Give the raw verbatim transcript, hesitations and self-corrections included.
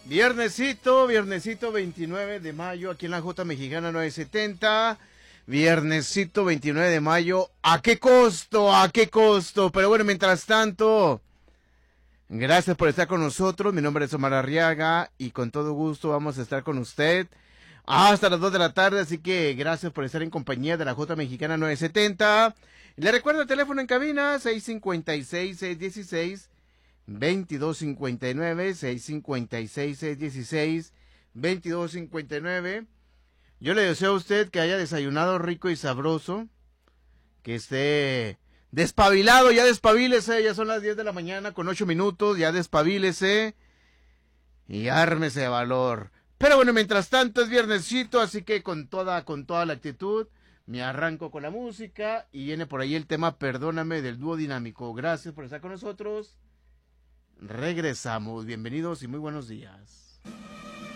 Viernesito, viernesito veintinueve de mayo, aquí en la J Mexicana novecientos setenta. Viernesito veintinueve de mayo. ¿A qué costo? ¿A qué costo? Pero bueno, mientras tanto, gracias por estar con nosotros. Mi nombre es Omar Arriaga y con todo gusto vamos a estar con usted hasta las dos de la tarde. Así que gracias por estar en compañía de la J Mexicana novecientos setenta. Le recuerdo el teléfono en cabina seis cinco seis, seis uno seis, veintidós cincuenta y nueve, seis cinco seis, seis uno seis, veintidós cincuenta y nueve. Yo le deseo a usted que haya desayunado rico y sabroso, que esté despabilado, ya despabilese, ya son las diez de la mañana con ocho minutos, ya despabilese y ármese de valor. Pero bueno, mientras tanto es viernesito, así que con toda, con toda la actitud, me arranco con la música y viene por ahí el tema Perdóname del dúo dinámico. Gracias por estar con nosotros. Regresamos, bienvenidos y muy buenos días.